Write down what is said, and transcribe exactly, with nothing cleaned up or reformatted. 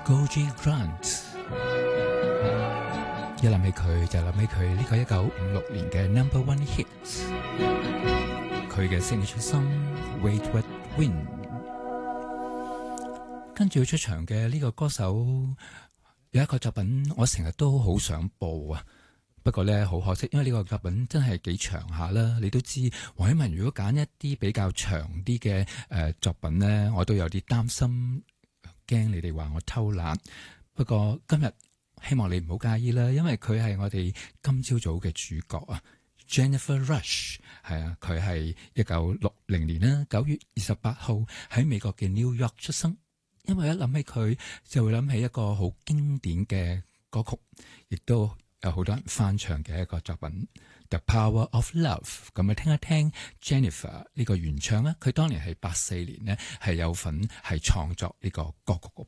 Goldie Grant， 一諗起佢就諗起佢呢個一九五六年嘅 Number One Hit， 佢嘅 signature song Wait Wait Win。 跟住出場嘅呢個歌手有一個作品我成日都好想播啊，不過咧好可惜，因為呢個作品真係幾長下啦。你都知黃偉文如果揀一啲比較長啲嘅誒作品咧，我都有啲擔心，驚你哋話我偷懶。不過今日希望你唔好介意啦，因為佢係我哋今朝早嘅主角啊 ，Jennifer Rush 係啊，佢係一九六零年啦，九月二十八號喺美國嘅 New York 出生。因為一諗起佢就會諗起一個好經典嘅歌曲，亦都有好多人翻唱嘅一個作品《The Power of Love》。咁啊，聽一聽 Jennifer 呢個原唱啦。佢當年係八四年呢，係有份係創作呢個歌曲。